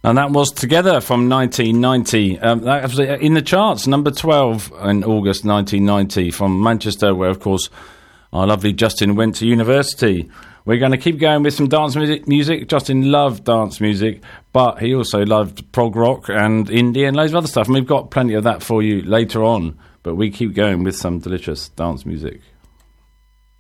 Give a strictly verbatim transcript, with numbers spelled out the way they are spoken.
And that was Together from nineteen ninety. Um, that was in the charts, number twelve in August nineteen ninety from Manchester, where, of course, our lovely Justin went to university. We're going to keep going with some dance music. music. Justin loved dance music, but he also loved prog rock and indie and loads of other stuff. And we've got plenty of that for you later on. But we keep going with some delicious dance music.